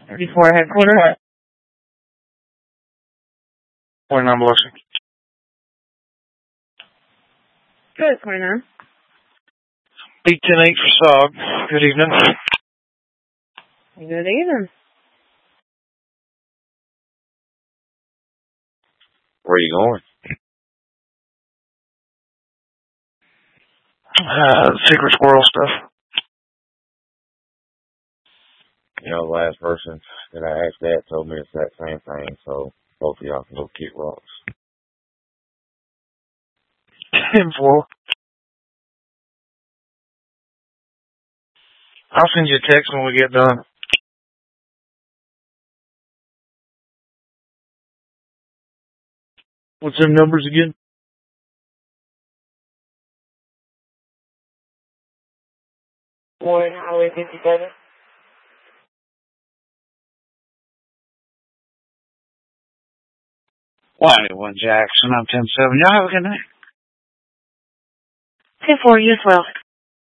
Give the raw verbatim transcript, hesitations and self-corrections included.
thirty-four headquarters. twenty-nine Biloxi. Good, twenty-nine. B ten eight for S O G. Good evening. Good evening. Where are you going? Uh, secret squirrel stuff. You know, the last person that I asked that told me it's that same thing, so both of y'all can go kick rocks. ten four. I'll send you a text when we get done. What's them numbers again? Warren Highway fifty-seven. one eighty-one Jackson. I'm ten seven. Y'all have a good night. ten four, you as well.